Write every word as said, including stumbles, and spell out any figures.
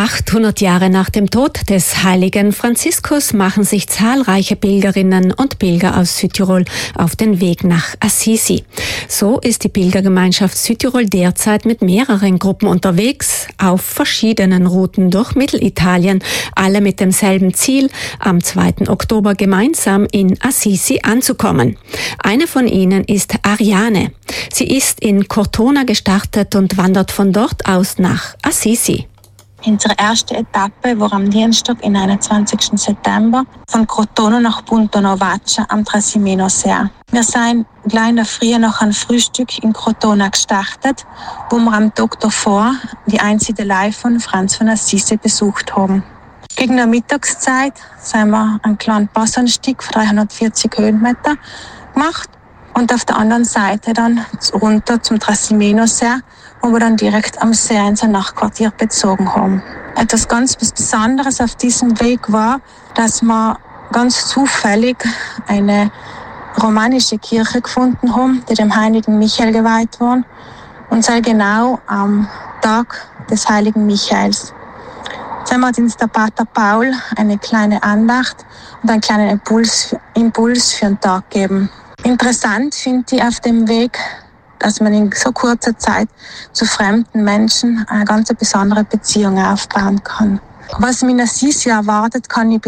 achthundert Jahre nach dem Tod des heiligen Franziskus machen sich zahlreiche Pilgerinnen und Pilger aus Südtirol auf den Weg nach Assisi. So ist die Pilgergemeinschaft Südtirol derzeit mit mehreren Gruppen unterwegs, auf verschiedenen Routen durch Mittelitalien, alle mit demselben Ziel, am zweiten Oktober gemeinsam in Assisi anzukommen. Eine von ihnen ist Ariane. Sie ist in Cortona gestartet und wandert von dort aus nach Assisi. Unsere erste Etappe war am Dienstag, den einundzwanzigsten September, von Cortona nach Punta Novaccia am Trasimeno-See. Wir sind gleich in der Früh nach einem Frühstück in Cortona gestartet, wo wir am Tag davor die Einsiedelei von Franz von Assisi besucht haben. Gegen der Mittagszeit sind wir einen kleinen Passanstieg von dreihundertvierzig Höhenmeter gemacht und auf der anderen Seite dann runter zum Trasimeno-See, wo wir dann direkt am See unser Nachtquartier bezogen haben. Etwas ganz Besonderes auf diesem Weg war, dass wir ganz zufällig eine romanische Kirche gefunden haben, die dem heiligen Michael geweiht war, und sei genau am Tag des heiligen Michaels. Dann hat uns der Pater Paul eine kleine Andacht und einen kleinen Impuls, Impuls für den Tag gegeben. Interessant finde ich auf dem Weg, dass man in so kurzer Zeit zu fremden Menschen eine ganz besondere Beziehung aufbauen kann. Was mich in Assisi erwartet, kann ich